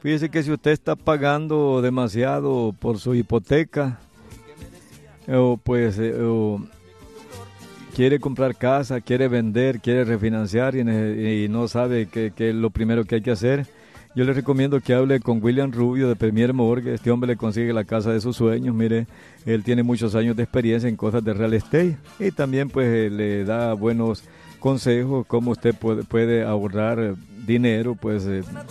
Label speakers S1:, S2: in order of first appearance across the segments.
S1: Fíjese que si usted está pagando demasiado por su hipoteca, o quiere comprar casa, quiere vender, quiere refinanciar y no sabe qué es lo primero que hay que hacer, yo le recomiendo que hable con William Rubio de Premier Mortgage. Este hombre le consigue la casa de sus sueños. Mire, él tiene muchos años de experiencia en cosas de real estate y también pues le da buenos consejos cómo usted puede ahorrar dinero pues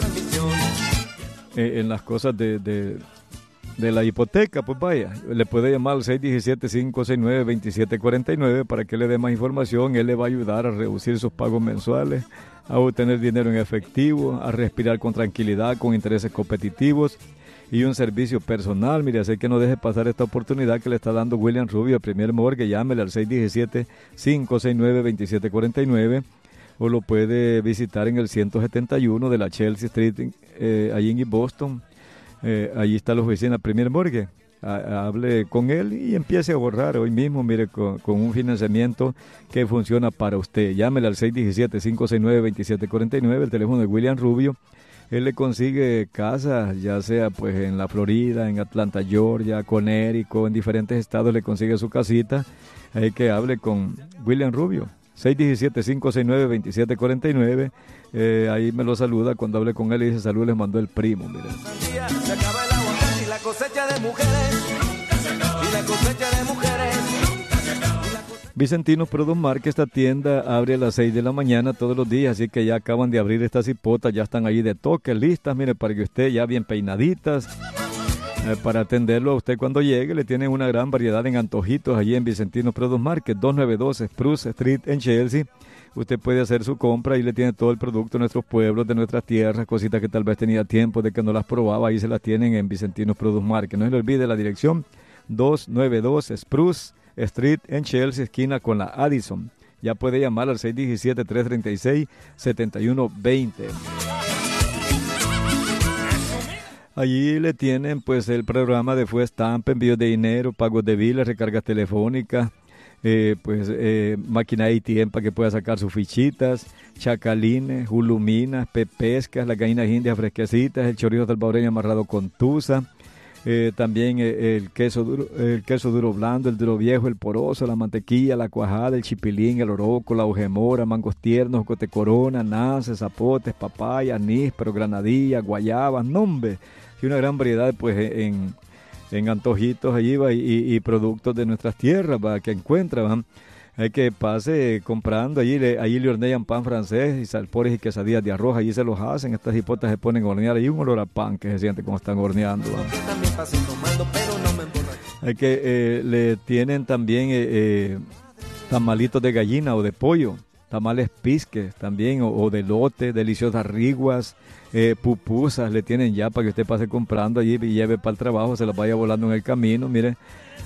S1: en las cosas de la hipoteca. Pues vaya, le puede llamar al 617-569-2749 para que le dé más información. Él le va a ayudar a reducir sus pagos mensuales, a obtener dinero en efectivo, a respirar con tranquilidad, con intereses competitivos y un servicio personal. Mire, así que no deje pasar esta oportunidad que le está dando William Rubio de Premier Mortgage. Llámele al 617-569-2749 o lo puede visitar en el 171 de la Chelsea Street, allí en Boston. Allí está la oficina Premier Mortgage. Hable con él y empiece a ahorrar hoy mismo, mire, con un financiamiento que funciona para usted. Llámele al 617-569-2749, el teléfono de William Rubio. Él le consigue casas, ya sea pues en la Florida, en Atlanta, Georgia, Connecticut, en diferentes estados le consigue su casita. Hay que hable con William Rubio. 617-569-2749. Ahí me lo saluda. Cuando hable con él y dice salud, les mandó el primo. Mira.
S2: Se acaba el aguacate y la cosecha de mujeres. Y la cosecha de mujeres.
S1: Vicentinos Produce Market, esta tienda abre a las 6 de la mañana todos los días, así que ya acaban de abrir estas hipotas, ya están ahí de toque, listas, mire, para que usted ya bien peinaditas. Para atenderlo a usted cuando llegue, le tienen una gran variedad en antojitos allí en Vicentinos Produce Market, 292 Spruce Street en Chelsea. Usted puede hacer su compra y le tiene todo el producto de nuestros pueblos, de nuestras tierras, cositas que tal vez tenía tiempo de que no las probaba, ahí se las tienen en Vicentinos Produce Market. No se le olvide la dirección, 292 Spruce Street en Chelsea, esquina con la Addison. Ya puede llamar al 617-336-7120. Allí le tienen pues el programa de Fue Stamp, envíos de dinero, pagos de biles, recargas telefónicas, máquina ATM para que pueda sacar sus fichitas, chacalines, juluminas, pepescas, las gallinas indias fresquecitas, el chorizo salvadoreño amarrado con tusa, también el queso duro blando, el duro viejo, el poroso, la mantequilla, la cuajada, el chipilín, el oroco, la hojemora, mangos tiernos, cote corona, naces, zapotes, papaya, níspero, granadilla, guayabas, nombre, y una gran variedad pues en antojitos allí va, y productos de nuestras tierras va, que encuentra. Va. Hay que pase comprando, allí le hornean pan francés y salpores y quesadillas de arroz, allí se los hacen, estas hipotas se ponen a hornear, hay un olor a pan que se siente como están horneando. Va. Hay que le tienen también tamalitos de gallina o de pollo, tamales pisques también, o de lote, deliciosas riguas, pupusas le tienen ya para que usted pase comprando allí y lleve para el trabajo, se las vaya volando en el camino, mire.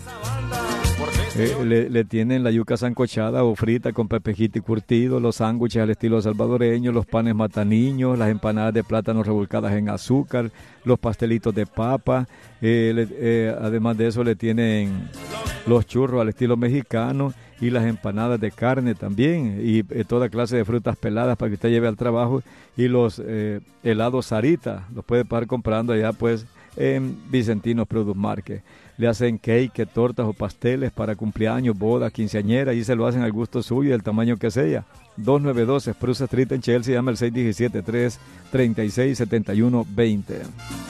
S1: Le tienen la yuca sancochada o frita con pepejito y curtido, los sándwiches al estilo salvadoreño, los panes mataniños, las empanadas de plátano revolcadas en azúcar, los pastelitos de papa, además de eso le tienen los churros al estilo mexicano y las empanadas de carne también, y toda clase de frutas peladas para que usted lleve al trabajo, y los helados Sarita, los puede estar comprando allá pues en Vicentinos Produce Market. Le hacen cake, tortas o pasteles para cumpleaños, bodas, quinceañeras, y se lo hacen al gusto suyo y del tamaño que sea. 292 Spruce Street en Chelsea, llama al 617-336-7120.